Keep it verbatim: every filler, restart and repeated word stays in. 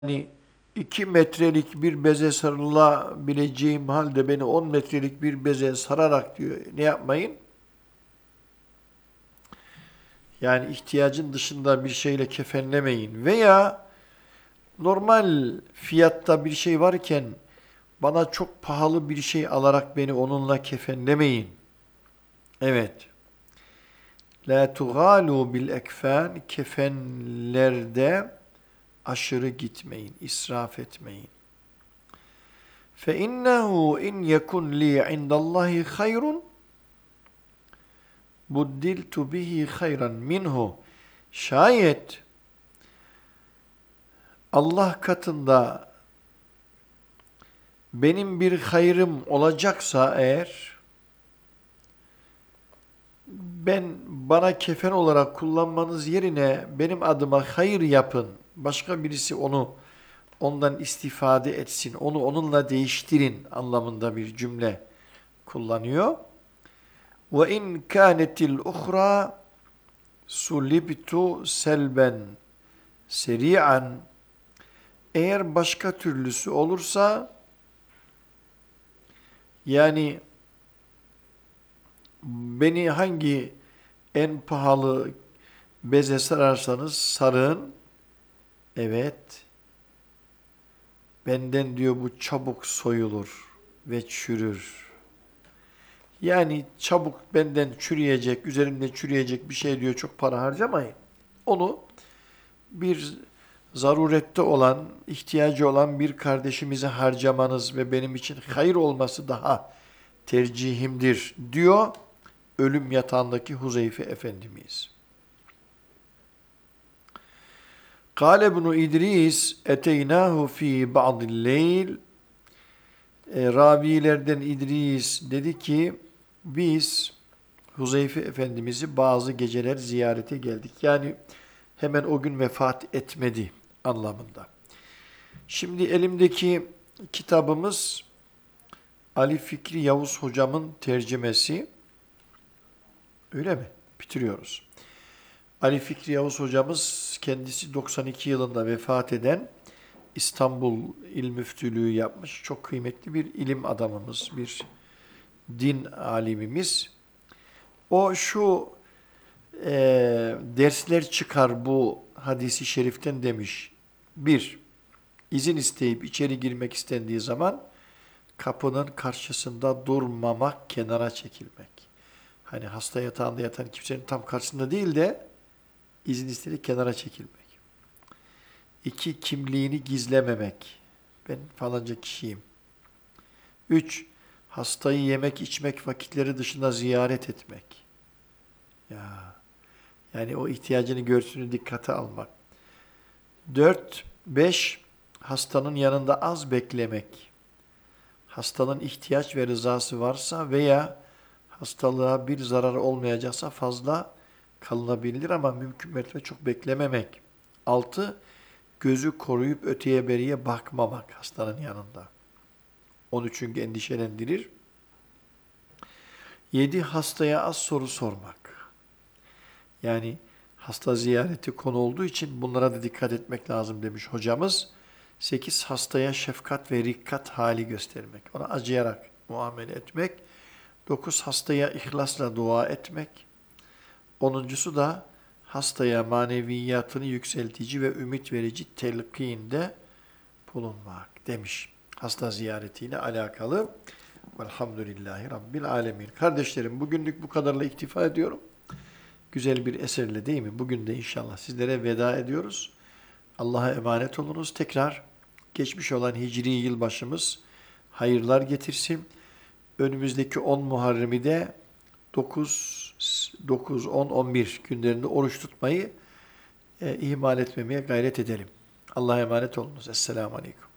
Yani iki metrelik bir beze sarılabileceğim halde beni on metrelik bir beze sararak diyor. Ne yapmayın? Yani ihtiyacın dışında bir şeyle kefenlemeyin. Veya normal fiyatta bir şey varken bana çok pahalı bir şey alarak beni onunla kefenlemeyin. Evet. La tugalu bil ekfen, kefenlerde aşırı gitmeyin, israf etmeyin. فَاِنَّهُ اِنْ يَكُنْ لِي عِنْدَ اللّٰهِ خَيْرٌ بُدِّلْتُ بِهِ خَيْرًا مِنْهُ. Şayet Allah katında benim bir hayrım olacaksa eğer, ben bana kefen olarak kullanmanız yerine benim adıma hayır yapın. Başka birisi onu ondan istifade etsin, onu onunla değiştirin anlamında bir cümle kullanıyor. Ve in kânetil uhra sulibtu selben seri'an. Eğer başka türlüsü olursa, yani beni hangi en pahalı beze sararsanız sarın, evet, benden diyor bu çabuk soyulur ve çürür. Yani çabuk benden çürüyecek, üzerimde çürüyecek bir şey diyor, çok para harcamayın. Onu bir zarurette olan, ihtiyacı olan bir kardeşimize harcamanız ve benim için hayır olması daha tercihimdir diyor ölüm yatağındaki Huzeyfe Efendimiz. Kâle ibn İdris eteynâhu fî ba'dil leyl. E, ravilerden İdris dedi ki biz Huzeyfe Efendimiz'i bazı geceler ziyarete geldik. Yani hemen o gün vefat etmedi anlamında. Şimdi elimdeki kitabımız Ali Fikri Yavuz hocamın tercümesi. Öyle mi? Bitiriyoruz. Ali Fikri Yavuz hocamız kendisi doksan iki yılında vefat eden, İstanbul İl Müftülüğü yapmış. Çok kıymetli bir ilim adamımız, bir din alimimiz. O şu e, dersler çıkar bu hadisi şeriften demiş. Bir, izin isteyip içeri girmek istendiği zaman kapının karşısında durmamak, kenara çekilmek. Hani hasta yatağında yatan kimsenin tam karşısında değil de izin isteyip kenara çekilmek. İki, kimliğini gizlememek. Ben falanca kişiyim. Üç, hastayı yemek içmek vakitleri dışında ziyaret etmek. Ya, yani o ihtiyacını görsünü dikkate almak. Dört, beş, hastanın yanında az beklemek. Hastanın ihtiyaç ve rızası varsa veya hastalığa bir zarar olmayacaksa fazla kalınabilir ama mümkün mertebe çok beklememek. Altı, gözü koruyup öteye beriye bakmamak hastanın yanında. Onu çünkü endişelendirir. Yedi, hastaya az soru sormak. Yani hasta ziyareti konu olduğu için bunlara da dikkat etmek lazım demiş hocamız. Sekiz, hastaya şefkat ve rikkat hali göstermek. Ona acıyarak muamele etmek. Dokuz, hastaya ihlasla dua etmek. Onuncusu da hastaya maneviyatını yükseltici ve ümit verici telkinde bulunmak demiş. Hasta ziyaretiyle alakalı. Velhamdülillahi Rabbil alemin. Kardeşlerim, bugünlük bu kadarla iktifa ediyorum. Güzel bir eserle değil mi? Bugün de inşallah sizlere veda ediyoruz. Allah'a emanet olunuz. Tekrar geçmiş olan Hicri yılbaşımız hayırlar getirsin. Önümüzdeki on Muharrem'i de dokuz, dokuz, on, on bir günlerinde oruç tutmayı e, ihmal etmemeye gayret edelim. Allah'a emanet olunuz. Esselamu Aleyküm.